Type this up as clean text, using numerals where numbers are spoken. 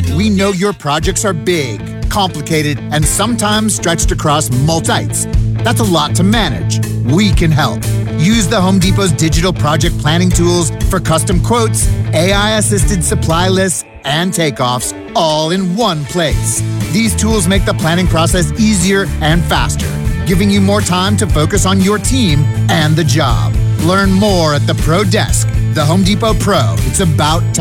We know your projects are big, complicated, and sometimes stretched across multi-sites. That's a lot to manage. We can help. Use the Home Depot's digital project planning tools for custom quotes, AI-assisted supply lists, and takeoffs all in one place. These tools make the planning process easier and faster, giving you more time to focus on your team and the job. Learn more at the Pro Desk. The Home Depot Pro. It's about time.